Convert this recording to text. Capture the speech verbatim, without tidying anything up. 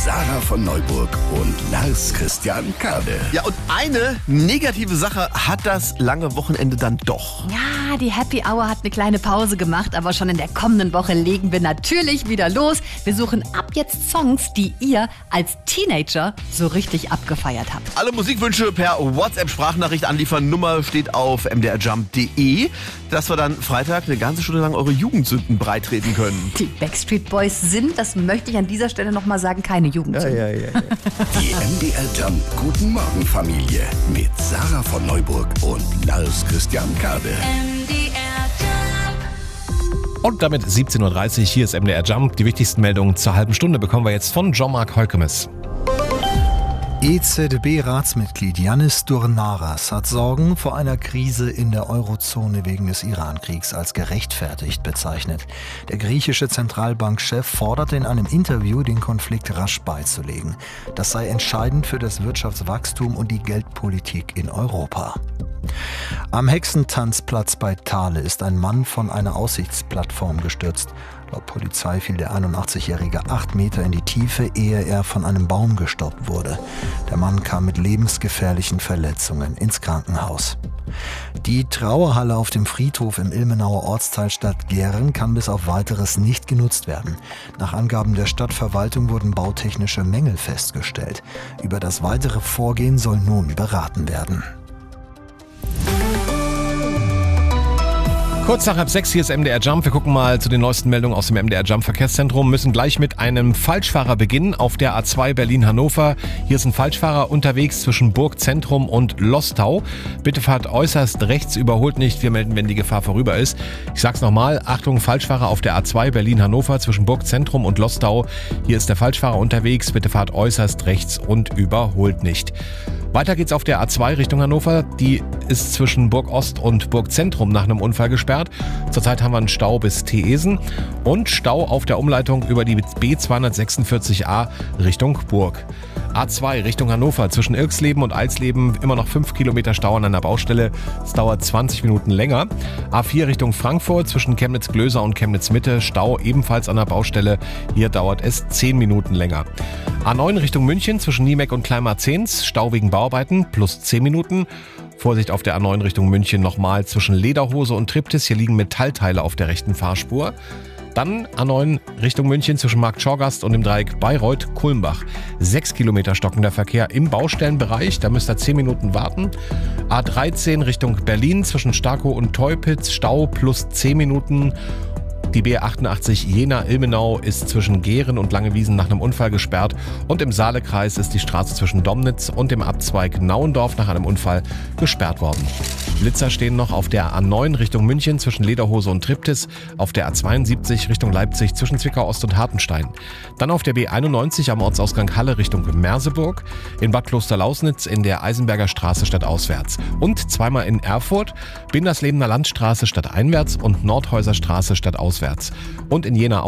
Sarah von Neuburg und Lars Christian Kade. Ja, und eine negative Sache hat das lange Wochenende dann doch. Ja, die Happy Hour hat eine kleine Pause gemacht, aber schon in der kommenden Woche legen wir natürlich wieder los. Wir suchen ab jetzt Songs, die ihr als Teenager so richtig abgefeiert habt. Alle Musikwünsche per WhatsApp-Sprachnachricht anliefern. Nummer steht auf m d r jump punkt d e, dass wir dann Freitag eine ganze Stunde lang eure Jugendsünden breitreten können. Die Backstreet Boys sind, das möchte ich an dieser Stelle nochmal sagen, keine Jugendsünden. Ja, ja, ja, ja. Die M D R Jump Guten Morgen Familie mit Sarah von Neuburg und Lars Christian Kade. Und damit siebzehn Uhr dreißig, hier ist M D R Jump. Die wichtigsten Meldungen zur halben Stunde bekommen wir jetzt von Jean-Marc Heukemes. E Z B-Ratsmitglied Yannis Dournaras hat Sorgen vor einer Krise in der Eurozone wegen des Iran-Kriegs als gerechtfertigt bezeichnet. Der griechische Zentralbankchef forderte in einem Interview, den Konflikt rasch beizulegen. Das sei entscheidend für das Wirtschaftswachstum und die Geldpolitik in Europa. Am Hexentanzplatz bei Thale ist ein Mann von einer Aussichtsplattform gestürzt. Laut Polizei fiel der einundachtzigjährige acht Meter in die Tiefe, ehe er von einem Baum gestoppt wurde. Der Mann kam mit lebensgefährlichen Verletzungen ins Krankenhaus. Die Trauerhalle auf dem Friedhof im Ilmenauer Ortsteil Stadtgeren kann bis auf Weiteres nicht genutzt werden. Nach Angaben der Stadtverwaltung wurden bautechnische Mängel festgestellt. Über das weitere Vorgehen soll nun beraten werden. Kurz nach halb sechs, hier ist M D R Jump. Wir gucken mal zu den neuesten Meldungen aus dem M D R Jump Verkehrszentrum. Müssen gleich mit einem Falschfahrer beginnen auf der A zwei Berlin-Hannover. Hier ist ein Falschfahrer unterwegs zwischen Burgzentrum und Lostau. Bitte fahrt äußerst rechts, überholt nicht. Wir melden, wenn die Gefahr vorüber ist. Ich sag's nochmal, Achtung, Falschfahrer auf der A zwei Berlin-Hannover zwischen Burgzentrum und Lostau. Hier ist der Falschfahrer unterwegs. Bitte fahrt äußerst rechts und überholt nicht. Weiter geht's auf der A zwei Richtung Hannover. Die ist zwischen Burg Ost und Burgzentrum nach einem Unfall gesperrt. Zurzeit haben wir einen Stau bis Theesen und Stau auf der Umleitung über die B zweihundertsechsundvierzig a Richtung Burg. A zwei Richtung Hannover zwischen Irksleben und Eilsleben immer noch fünf Kilometer Stau an einer Baustelle. Es dauert zwanzig Minuten länger. A vier Richtung Frankfurt zwischen Chemnitz-Glöser und Chemnitz-Mitte. Stau ebenfalls an der Baustelle. Hier dauert es zehn Minuten länger. A neun Richtung München zwischen Niemek und Kleinmarzens. Stau wegen Bauarbeiten plus zehn Minuten. Vorsicht auf der A neun Richtung München nochmal zwischen Lederhose und Triptis. Hier liegen Metallteile auf der rechten Fahrspur. Dann A neun Richtung München zwischen Markt Schorgast und dem Dreieck Bayreuth-Kulmbach. Sechs Kilometer stockender Verkehr im Baustellenbereich, da müsst ihr zehn Minuten warten. A dreizehn Richtung Berlin zwischen Starkow und Teupitz, Stau plus zehn Minuten. Die B achtundachtzig Jena-Ilmenau ist zwischen Gehren und Langewiesen nach einem Unfall gesperrt und im Saalekreis ist die Straße zwischen Domnitz und dem Abzweig Nauendorf nach einem Unfall gesperrt worden. Blitzer stehen noch auf der A neun Richtung München zwischen Lederhose und Triptis, auf der A zweiundsiebzig Richtung Leipzig zwischen Zwickau Ost und Hartenstein. Dann auf der B einundneunzig am Ortsausgang Halle Richtung Merseburg, in Bad Klosterlausnitz in der Eisenberger Straße stadtauswärts und zweimal in Erfurt, Binderslebener Landstraße stadteinwärts und Nordhäuser Straße stadtauswärts. Und in Jena